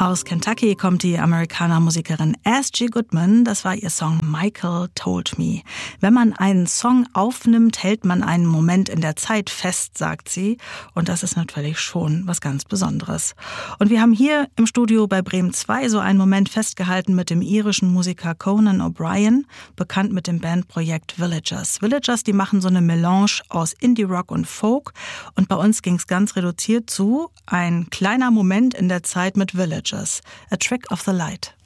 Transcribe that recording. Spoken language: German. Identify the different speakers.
Speaker 1: Aus Kentucky kommt die Amerikaner-Musikerin S.G. Goodman. Das war ihr Song Michael Told Me. Wenn man einen Song aufnimmt, hält man einen Moment in der Zeit fest, sagt sie. Und das ist natürlich schon was ganz Besonderes. Und wir haben hier im Studio bei Bremen 2 so einen Moment festgehalten mit dem irischen Musiker Conan O'Brien, bekannt mit dem Bandprojekt Villagers. Villagers, die machen so eine Melange aus Indie-Rock und Folk. Und bei uns ging es ganz reduziert zu ein kleiner Moment in der Zeit mit Villagers. A Trick of the Light.